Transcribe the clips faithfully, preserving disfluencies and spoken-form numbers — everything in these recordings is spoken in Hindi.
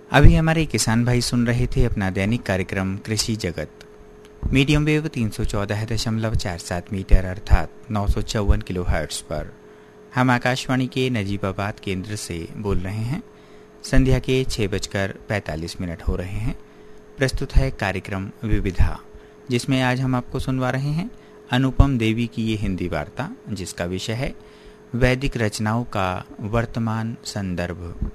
अभी हमारे किसान भाई सुन रहे थे अपना दैनिक कार्यक्रम कृषि जगत। मीडियम वेव तीन सौ चौदह दशमलव चार सात मीटर अर्थात नौ सौ चौवन किलो हर्ट्ज पर हम आकाशवाणी के नजीबाबाद केंद्र से बोल रहे हैं। संध्या के छः बजकर पैंतालीस मिनट हो रहे हैं। प्रस्तुत है कार्यक्रम विविधा, जिसमें आज हम आपको सुनवा रहे हैं अनुपम देवी की ये हिंदी वार्ता, जिसका विषय है वैदिक रचनाओं का वर्तमान संदर्भ।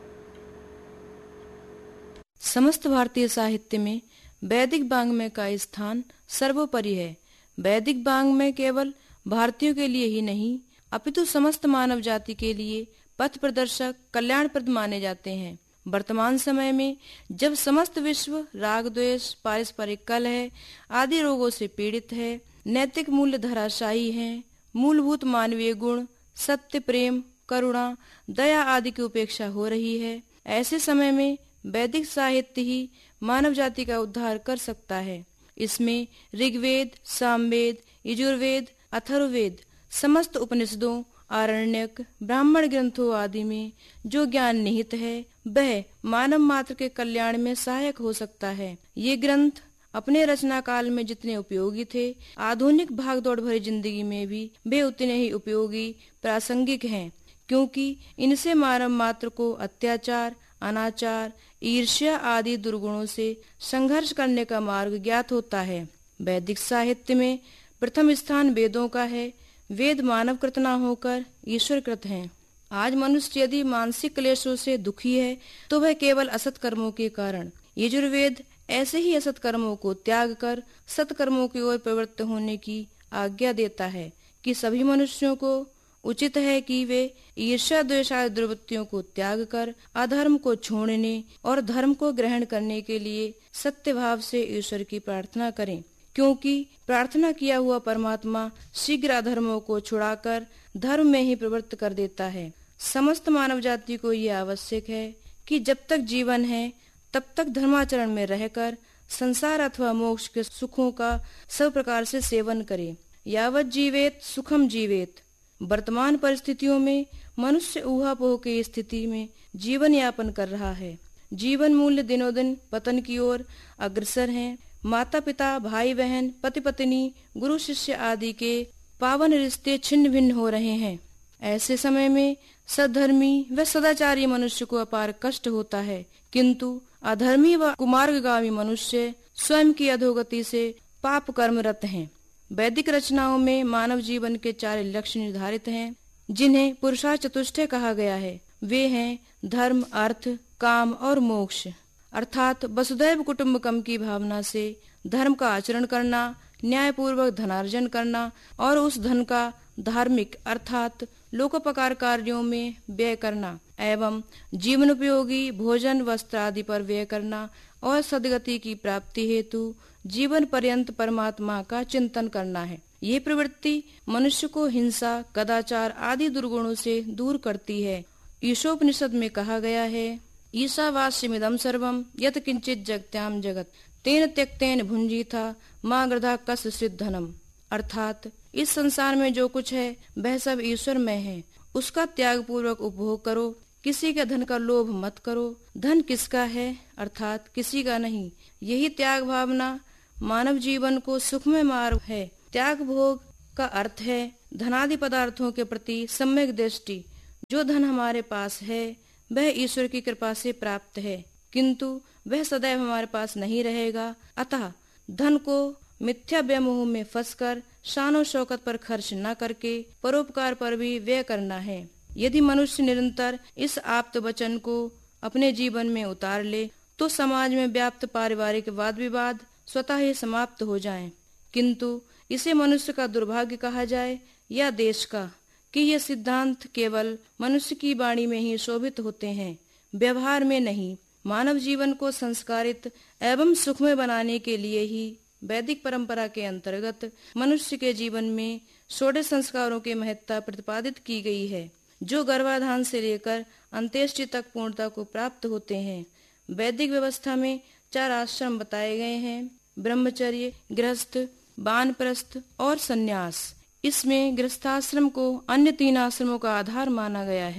समस्त भारतीय साहित्य में वैदिक वाङ्मय का स्थान सर्वोपरि है। वैदिक वाङ्मय केवल भारतीयों के लिए ही नहीं अपितु समस्त मानव जाति के लिए पथ प्रदर्शक कल्याणप्रद माने जाते हैं। वर्तमान समय में जब समस्त विश्व राग द्वेष, पारस्परिक कलह आदि रोगों से पीड़ित है, नैतिक मूल्य धराशायी हैं, मूलभूत मानवीय गुण सत्य, प्रेम, करुणा, दया आदि की उपेक्षा हो रही है, ऐसे समय में वैदिक साहित्य ही मानव जाति का उद्धार कर सकता है। इसमें ऋग्वेद, सामवेद, यजुर्वेद, अथर्ववेद, समस्त उपनिषदों, आरण्यक, ब्राह्मण ग्रंथों आदि में जो ज्ञान निहित है वह मानव मात्र के कल्याण में सहायक हो सकता है। ये ग्रंथ अपने रचना काल में जितने उपयोगी थे, आधुनिक भागदौड़ भरी जिंदगी में भी वे उतने ही उपयोगी प्रासंगिक हैं, क्योंकि इनसे मानव मात्र को अत्याचार, अनाचार, ईर्ष्या आदि दुर्गुणों से संघर्ष करने का मार्ग ज्ञात होता है। वैदिक साहित्य में प्रथम स्थान वेदों का है। वेद मानव कृत न होकर ईश्वर कृत हैं। आज मनुष्य यदि मानसिक क्लेशों से दुखी है तो वह केवल असत कर्मों के कारण। यजुर्वेद ऐसे ही असत कर्मों को त्याग कर सत्कर्मों की ओर प्रवृत्त होने की आज्ञा देता है कि सभी मनुष्यों को उचित है कि वे ईर्ष्या द्वेष आदि दुर्वृत्तियों को त्याग कर अधर्म को छोड़ने और धर्म को ग्रहण करने के लिए सत्य भाव से ईश्वर की प्रार्थना करें, क्योंकि प्रार्थना किया हुआ परमात्मा शीघ्र अधर्मों को छुड़ाकर धर्म में ही प्रवृत्त कर देता है। समस्त मानव जाति को ये आवश्यक है कि जब तक जीवन है तब तक धर्माचरण में रहकर संसार अथवा मोक्ष के सुखों का सब प्रकार से सेवन करे। यावत जीवेत सुखम जीवेत। वर्तमान परिस्थितियों में मनुष्य ऊहापोह की स्थिति में जीवन यापन कर रहा है। जीवन मूल्य दिनों दिन पतन की ओर अग्रसर हैं। माता पिता, भाई बहन, पति पत्नी, गुरु शिष्य आदि के पावन रिश्ते छिन्न भिन्न हो रहे हैं। ऐसे समय में सद्धर्मी व सदाचारी मनुष्य को अपार कष्ट होता है, किंतु अधर्मी व कुमार्गगामी मनुष्य स्वयं की अधोगति से पाप कर्मरत हैं। वैदिक रचनाओं में मानव जीवन के चार लक्ष्य निर्धारित हैं, जिन्हें पुरुषार्थ चतुष्टय कहा गया है। वे हैं धर्म, अर्थ, काम और मोक्ष। अर्थात वसुधैव कुटुम्बकम की भावना से धर्म का आचरण करना, न्यायपूर्वक धनार्जन करना और उस धन का धार्मिक अर्थात लोकोपकार कार्यों में व्यय करना एवं जीवन उपयोगी भोजन, वस्त्र आदि पर व्यय करना और सद्गति की प्राप्ति हेतु जीवन पर्यंत परमात्मा का चिंतन करना है। ये प्रवृत्ति मनुष्य को हिंसा, कदाचार आदि दुर्गुणों से दूर करती है। ईशोपनिषद में कहा गया है, ईशावास्यमिदं सर्वं यत् किंचित जगत्याम जगत तेन त्यक्तेन भुंजीथा मां गृधा कस्य धनम। अर्थात इस संसार में जो कुछ है वह सब ईश्वरमय है, उसका त्याग पूर्वक उपभोग करो। किसी के धन का लोभ मत करो। धन किसका है अर्थात किसी का नहीं। यही त्याग भावना मानव जीवन को सुखमय मार्ग है। त्याग भोग का अर्थ है धनादि पदार्थों के प्रति सम्यक दृष्टि। जो धन हमारे पास है वह ईश्वर की कृपा से प्राप्त है, किंतु वह सदैव हमारे पास नहीं रहेगा। अतः धन को मिथ्या व्यामोह में फंसकर शान शौकत पर खर्च न करके परोपकार पर भी व्यय करना है। यदि मनुष्य निरंतर इस आप्त वचन को अपने जीवन में उतार ले तो समाज में व्याप्त पारिवारिक वाद विवाद स्वतः ही समाप्त हो जाएं। किंतु इसे मनुष्य का दुर्भाग्य कहा जाए या देश का कि ये सिद्धांत केवल मनुष्य की वाणी में ही शोभित होते हैं, व्यवहार में नहीं। मानव जीवन को संस्कारित एवं सुखमय बनाने के लिए ही वैदिक परंपरा के अंतर्गत मनुष्य के जीवन में षोडश संस्कारों की महत्ता प्रतिपादित की गई है, जो गर्भाधान से लेकर अंत्येष्टि तक पूर्णता को प्राप्त होते हैं। वैदिक व्यवस्था में चार आश्रम बताए गए हैं, ब्रह्मचर्य, गृहस्थ, वानप्रस्थ और संन्यास। इसमें गृहस्थाश्रम को अन्य तीन आश्रमों का आधार माना गया है।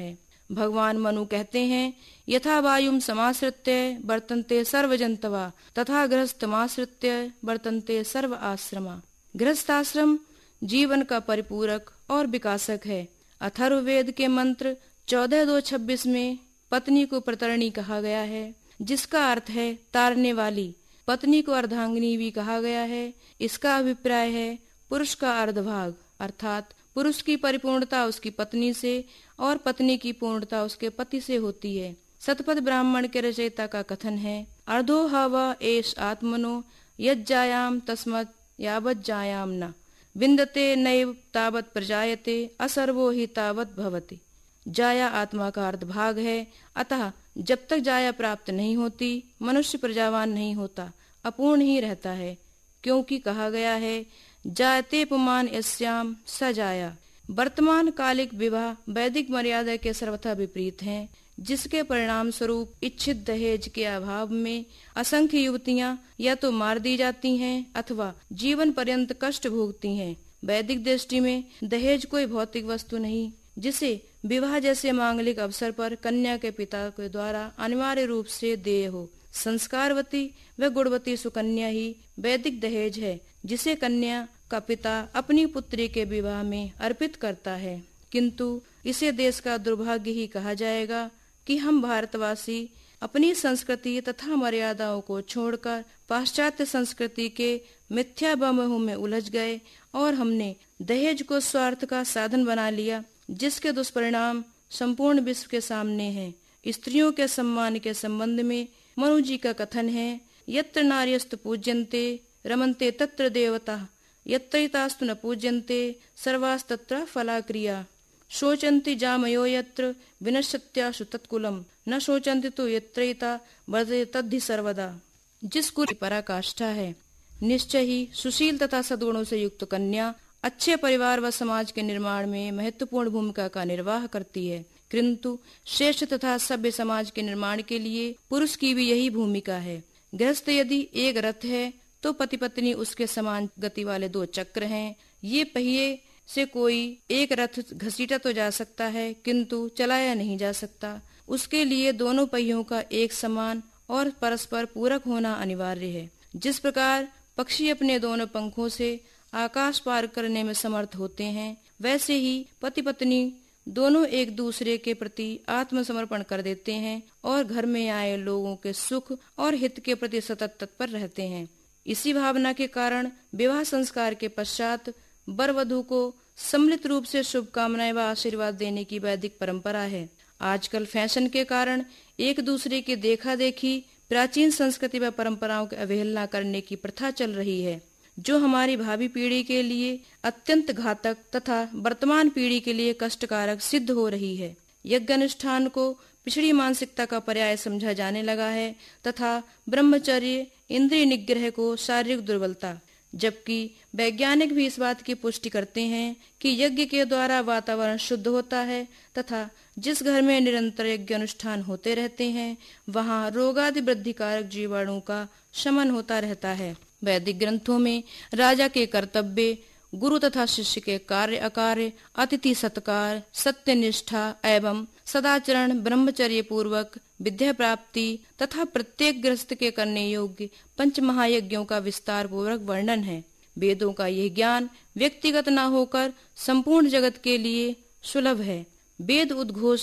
भगवान मनु कहते हैं, यथा वायुम समाश्रित्य वर्तन्ते सर्वजंतवा तथा गृहस्थमाश्रित्य वर्तन्ते सर्व आश्रमा। गृहस्थाश्रम जीवन का परिपूरक और विकासक है। अथर्ववेद के मंत्र चौदह दो छब्बीस में पत्नी को प्रतरणी कहा गया है, जिसका अर्थ है तारने वाली। पत्नी को अर्धांगिनी भी कहा गया है। इसका अभिप्राय है पुरुष का अर्धभाग, अर्थात पुरुष की परिपूर्णता उसकी पत्नी से और पत्नी की पूर्णता उसके पति से होती है। शतपथ ब्राह्मण के रचयिता का कथन है, अर्धो हवा एष आत्मनो यज्जायाम तस्मत् यावत् जायाम न विन्दते नैव तावत् प्रजायते असर्वो ही तावत् भवति। जाया आत्मा का अर्धभाग है, अतः जब तक जाया प्राप्त नहीं होती मनुष्य प्रजावान नहीं होता, अपूर्ण ही रहता है। क्योंकि कहा गया है, जायते पुमान यस्याम स जाया। वर्तमान कालिक विवाह वैदिक मर्यादा के सर्वथा विपरीत हैं, जिसके परिणाम स्वरूप इच्छित दहेज के अभाव में असंख्य युवतियां या तो मार दी जाती हैं अथवा जीवन पर्यंत कष्ट भोगती हैं। वैदिक दृष्टि में दहेज कोई भौतिक वस्तु नहीं, जिसे विवाह जैसे मांगलिक अवसर पर कन्या के पिता के द्वारा अनिवार्य रूप से देय हो। संस्कारवती व गुणवती सुकन्या ही वैदिक दहेज है, जिसे कन्या का पिता अपनी पुत्री के विवाह में अर्पित करता है। किंतु इसे देश का दुर्भाग्य ही कहा जाएगा कि हम भारतवासी अपनी संस्कृति तथा मर्यादाओं को छोड़कर पाश्चात्य संस्कृति के मिथ्या मोह में उलझ गए और हमने दहेज को स्वार्थ का साधन बना लिया, जिसके दुष्परिणाम संपूर्ण विश्व के सामने हैं। स्त्रियों के सम्मान के संबंध में मनु जी का कथन है, यत्र नार्यस्तु पूज्यन्ते रमन्ते तत्र देवता यत्रैतास्तु न पूज्यन्ते सर्वास्तत्र फलाक्रिया शोचन्ति जामयो यत्र विनश्यत्याशु तत्कुलम न शोचन्ति तो यत्रैता वर्धते तद्धि सर्वदा। जिस कुल की पराकाष्ठा है, निश्चय ही सुशील तथा सद्गुणों से युक्त कन्या अच्छे परिवार व समाज के निर्माण में महत्वपूर्ण भूमिका का निर्वाह करती है। किंतु श्रेष्ठ तथा सभ्य समाज के निर्माण के लिए पुरुष की भी यही भूमिका है। गृहस्थ यदि एक रथ है तो पति पत्नी उसके समान गति वाले दो चक्र हैं। ये पहिए से कोई एक रथ घसीटा तो जा सकता है, किंतु चलाया नहीं जा सकता। उसके लिए दोनों पहियों का एक समान और परस्पर पूरक होना अनिवार्य है। जिस प्रकार पक्षी अपने दोनों पंखों से आकाश पार करने में समर्थ होते हैं, वैसे ही पति पत्नी दोनों एक दूसरे के प्रति आत्मसमर्पण कर देते हैं और घर में आए लोगों के सुख और हित के प्रति सतत तत्पर रहते हैं। इसी भावना के कारण विवाह संस्कार के पश्चात वर वधू को सम्मिलित रूप से शुभकामनाएं व आशीर्वाद देने की वैदिक परंपरा है। आजकल फैशन के कारण एक दूसरे की देखा देखी प्राचीन संस्कृति व परंपराओं की अवहेलना करने की प्रथा चल रही है, जो हमारी भावी पीढ़ी के लिए अत्यंत घातक तथा वर्तमान पीढ़ी के लिए कष्टकारक सिद्ध हो रही है। यज्ञ अनुष्ठान को पिछड़ी मानसिकता का पर्याय समझा जाने लगा है तथा ब्रह्मचर्य इंद्रिय निग्रह को शारीरिक दुर्बलता, जबकि वैज्ञानिक भी इस बात की पुष्टि करते हैं कि यज्ञ के द्वारा वातावरण शुद्ध होता है तथा जिस घर में निरंतर यज्ञ अनुष्ठान होते रहते हैं वहां रोगादि वृद्धिकारक जीवाणु का शमन होता रहता है। वैदिक ग्रंथों में राजा के कर्तव्य, गुरु तथा शिष्य के कार्य अकार्य, अतिथि सत्कार, सत्य निष्ठा एवं सदाचरण, ब्रह्मचर्य पूर्वक विद्या प्राप्ति तथा प्रत्येक गृहस्थ के करने योग्य पंच महायज्ञों का विस्तार पूर्वक वर्णन है। वेदों का यह ज्ञान व्यक्तिगत न होकर संपूर्ण जगत के लिए सुलभ है। वेद उद्घोष